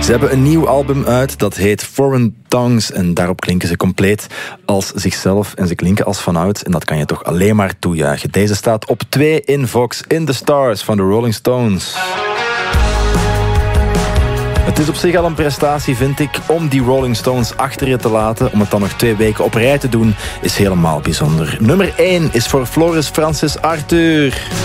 Ze hebben een nieuw album uit, dat heet Foreign Tongues. En daarop klinken ze compleet als zichzelf. En ze klinken als vanouds. En dat kan je toch alleen maar toejuichen. Deze staat op 2 in Vox, In the Stars van de Rolling Stones. Het is op zich al een prestatie, vind ik, om die Rolling Stones achter je te laten. Om het dan nog 2 weken op rij te doen, is helemaal bijzonder. Nummer 1 is voor Floris Francis Arthur.